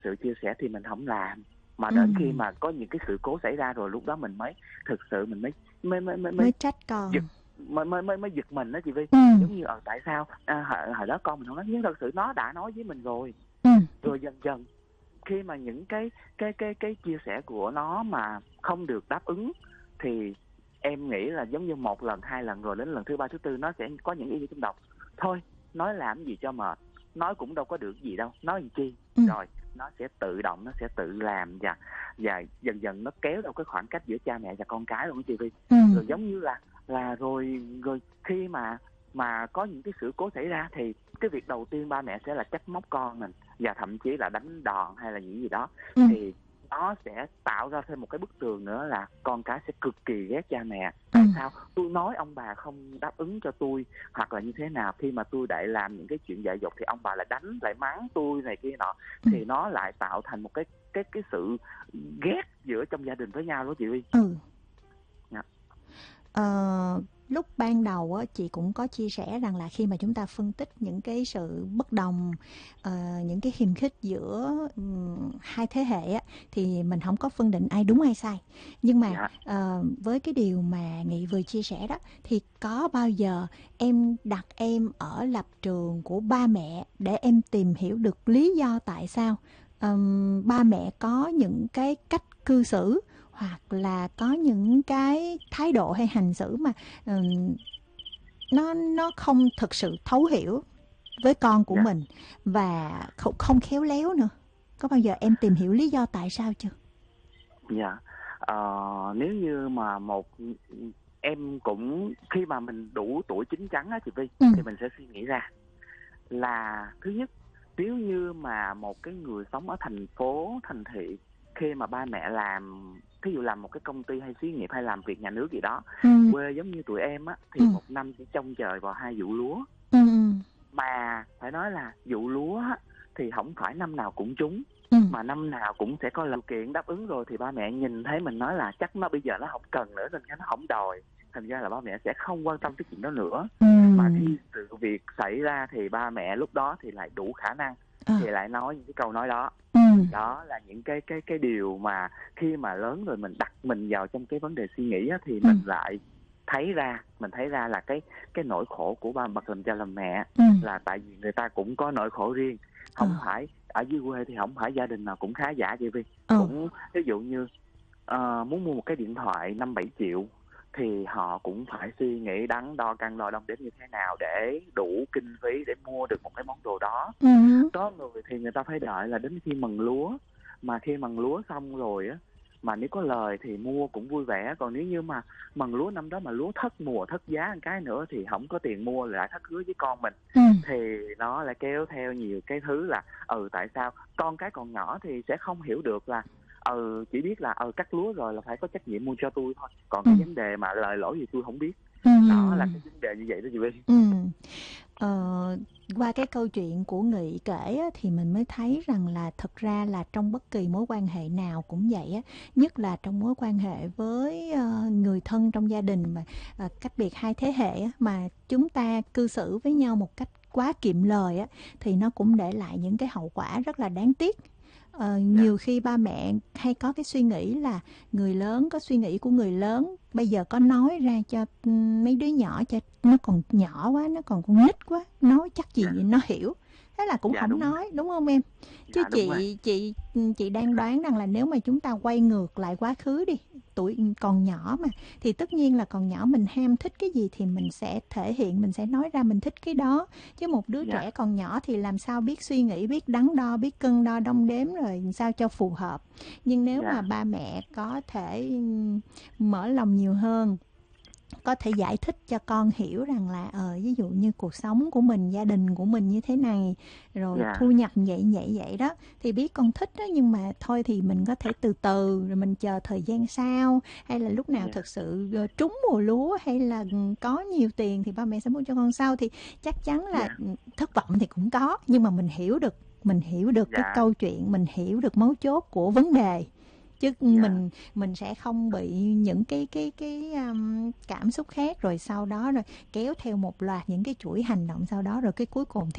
sự chia sẻ thì mình không làm, mà đến khi mà có những cái sự cố xảy ra rồi lúc đó mình mới thực sự mình mới trách con. giật, mới giật mình đó chị Vi. Giống như tại sao hồi đó con mình không nói, nhưng thật sự nó đã nói với mình rồi. Rồi dần dần khi mà những cái chia sẻ của nó mà không được đáp ứng thì em nghĩ là giống như một lần, hai lần, rồi đến lần thứ ba, thứ tư nó sẽ có những ý nghĩ trong đầu. Thôi nói làm gì cho mệt, nói cũng đâu có được gì đâu, nói làm chi. Rồi nó sẽ tự động, nó sẽ tự làm, và dần dần nó kéo đâu cái khoảng cách giữa cha mẹ và con cái luôn đó chị Vi. Rồi giống như là rồi khi mà có những cái sự cố xảy ra thì cái việc đầu tiên ba mẹ sẽ là trách móc con mình, và thậm chí là đánh đòn hay là những gì đó. Thì nó sẽ tạo ra thêm một cái bức tường nữa là con cái sẽ cực kỳ ghét cha mẹ. Tại sao tôi nói ông bà không đáp ứng cho tôi, hoặc là như thế nào, khi mà tôi lại làm những cái chuyện dại dột thì ông bà lại đánh, lại mắng tôi này kia nọ. Thì nó lại tạo thành một cái sự ghét giữa trong gia đình với nhau đó chị Vi. Lúc ban đầu á, chị cũng có chia sẻ rằng là khi mà chúng ta phân tích những cái sự bất đồng, những cái hiềm khích giữa hai thế hệ á, thì mình không có phân định ai đúng ai sai. Nhưng mà với cái điều mà Nghị vừa chia sẻ đó, thì có bao giờ em đặt em ở lập trường của ba mẹ để em tìm hiểu được lý do tại sao ba mẹ có những cái cách cư xử hoặc là có những cái thái độ hay hành xử mà nó không thực sự thấu hiểu với con của mình, và không khéo léo nữa? Có bao giờ em tìm hiểu lý do tại sao chưa? Nếu như mà em cũng khi mà mình đủ tuổi chín chắn á chị Vi, thì mình sẽ suy nghĩ ra là thứ nhất, nếu như mà một cái người sống ở thành phố, thành thị, khi mà ba mẹ làm, ví dụ làm một cái công ty hay xí nghiệp hay làm việc nhà nước gì đó, quê giống như tụi em á, thì một năm chỉ trông chờ vào 2 vụ lúa. Mà phải nói là vụ lúa á, thì không phải năm nào cũng trúng, mà năm nào cũng sẽ có điều kiện đáp ứng rồi, thì ba mẹ nhìn thấy mình nói là chắc nó bây giờ nó không cần nữa nên nó không đòi, thành ra là ba mẹ sẽ không quan tâm cái chuyện đó nữa. Mà khi sự việc xảy ra thì ba mẹ lúc đó thì lại đủ khả năng thì lại nói những cái câu nói đó. Đó là những cái điều mà khi mà lớn rồi mình đặt mình vào trong cái vấn đề suy nghĩ á, thì mình lại thấy ra là cái nỗi khổ của ba bậc làm cha làm mẹ, là tại vì người ta cũng có nỗi khổ riêng. Không phải ở dưới quê thì không phải gia đình nào cũng khá giả chị Vi. Cũng ví dụ như muốn mua một cái điện thoại 5-7 triệu thì họ cũng phải suy nghĩ đắn đo cân đo đong đếm như thế nào để đủ kinh phí để mua được một cái món đồ đó. Có người thì người ta phải đợi là đến khi mần lúa, mà khi mần lúa xong rồi á, mà nếu có lời thì mua cũng vui vẻ. Còn nếu như mà mần lúa năm đó mà lúa thất mùa, thất giá một cái nữa thì không có tiền mua, lại thất hứa với con mình, thì nó lại kéo theo nhiều cái thứ là tại sao con cái còn nhỏ thì sẽ không hiểu được là chỉ biết là cắt lúa rồi là phải có trách nhiệm mua cho tôi thôi, còn cái vấn đề mà lời lỗi gì tôi không biết. Đó là cái vấn đề như vậy đó chị Vy. Qua cái câu chuyện của Nghị kể á, thì mình mới thấy rằng là thực ra là trong bất kỳ mối quan hệ nào cũng vậy á, nhất là trong mối quan hệ với người thân trong gia đình mà cách biệt hai thế hệ á, mà chúng ta cư xử với nhau một cách quá kiệm lời á, thì nó cũng để lại những cái hậu quả rất là đáng tiếc. Nhiều khi ba mẹ hay có cái suy nghĩ là người lớn có suy nghĩ của người lớn, bây giờ có nói ra cho mấy đứa nhỏ, cho nó còn nhỏ quá, nó còn con nít quá, nói chắc gì nó hiểu, thế là cũng không nói, đúng không em? Chứ chị đang đoán rằng là nếu mà chúng ta quay ngược lại quá khứ đi, tuổi còn nhỏ mà, thì tất nhiên là còn nhỏ mình ham thích cái gì thì mình sẽ thể hiện, mình sẽ nói ra mình thích cái đó. Chứ một đứa trẻ còn nhỏ thì làm sao biết suy nghĩ, biết đắn đo, biết cân đo đong đếm rồi sao cho phù hợp. Nhưng nếu mà ba mẹ có thể mở lòng nhiều hơn, có thể giải thích cho con hiểu rằng là ví dụ như cuộc sống của mình, gia đình của mình như thế này, rồi thu nhập vậy đó, thì biết con thích đó, nhưng mà thôi thì mình có thể từ từ, rồi mình chờ thời gian sau, hay là lúc nào thực sự trúng mùa lúa hay là có nhiều tiền thì ba mẹ sẽ mua cho con sau. Thì chắc chắn là thất vọng thì cũng có, nhưng mà mình hiểu được cái câu chuyện, mình hiểu được mấu chốt của vấn đề, chứ mình sẽ không bị những cái cảm xúc khác rồi sau đó rồi kéo theo một loạt những cái chuỗi hành động sau đó, rồi cái cuối cùng thì